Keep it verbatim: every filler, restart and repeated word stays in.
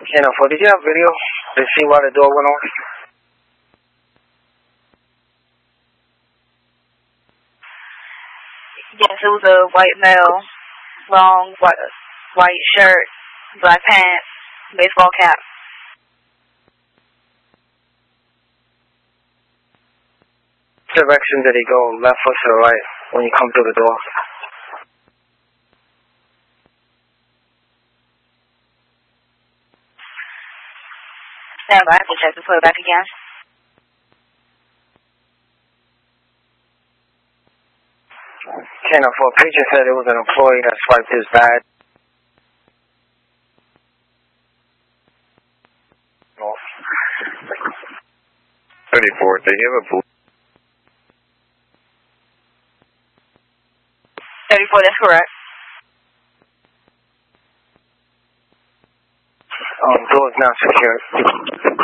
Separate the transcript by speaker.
Speaker 1: Channel four, did you have video to see why the door went off?
Speaker 2: Yes, it was a white male, long white, white shirt, black pants, baseball cap.
Speaker 1: What direction did he go, left or to the right, when you come through the door?
Speaker 2: Stand by, I can check the play back again.
Speaker 1: Channel four, patient said it was an employee that swiped his badge.
Speaker 3: thirty-four, they have a blue.
Speaker 2: thirty-four, that's correct.
Speaker 1: Um, door is now secured.